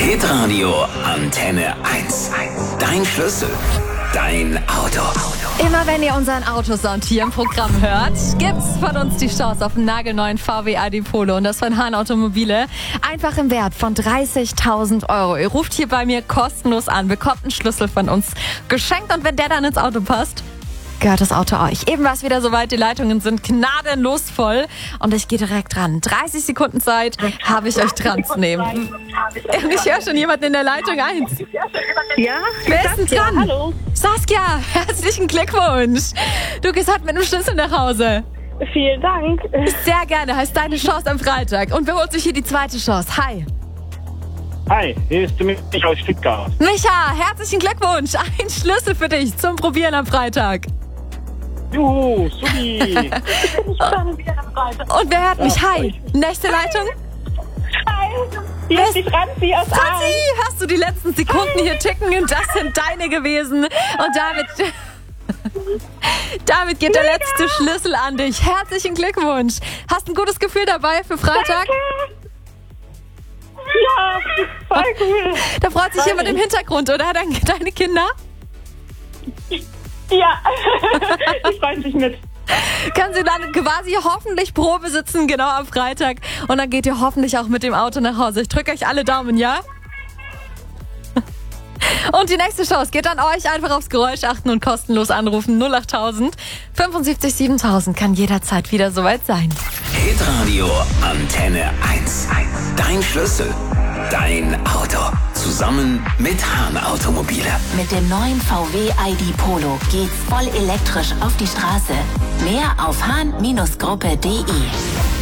Hitradio Antenne 1. Dein Schlüssel, dein Auto. Immer wenn ihr unseren Autosound hier im Programm hört, gibt's von uns die Chance auf einen nagelneuen VW ID Polo und das von Hahn Automobile. Einfach im Wert von 30.000 €. Ihr ruft hier bei mir kostenlos an, bekommt einen Schlüssel von uns geschenkt und wenn der dann ins Auto passt, gehört das Auto euch. Eben war es wieder soweit, die Leitungen sind gnadenlos voll und ich gehe direkt ran. 30 Sekunden Zeit habe ich euch dran zu nehmen. Ich höre schon jemanden in der Leitung 1. Ja, Wer ist denn dran? Hallo. Saskia, herzlichen Glückwunsch. Du gehst heute mit dem Schlüssel nach Hause. Vielen Dank. Sehr gerne, heißt deine Chance am Freitag. Und wer holt sich hier die zweite Chance? Hi. Hi, hier ist Micha aus Stuttgart. Micha, herzlichen Glückwunsch. Ein Schlüssel für dich zum Probieren am Freitag. Juhu, supi. Und wer hört mich? Hi. Nächste Leitung? Hi. Hier ist die Franzi aus Franzi, Aalen. hast du die letzten Sekunden hier ticken und das sind deine gewesen. Und damit geht der letzte Schlüssel an dich. Herzlichen Glückwunsch. Hast ein gutes Gefühl dabei für Freitag? Ja, voll cool. Da freut sich jemand im Hintergrund, oder? Deine Kinder? Ja, die freuen sich mit. Kann sie dann quasi hoffentlich Probe sitzen, genau am Freitag. Und dann geht ihr hoffentlich auch mit dem Auto nach Hause. Ich drücke euch alle Daumen, ja? Und die nächste Chance geht an euch. Einfach aufs Geräusch achten und kostenlos anrufen. 08000 75 7000 kann jederzeit wieder soweit sein. Hitradio Antenne 1. Dein Schlüssel, dein Auto. Zusammen mit Hahn Automobile. Mit dem neuen VW ID Polo geht's voll elektrisch auf die Straße. Mehr auf hahn-gruppe.de.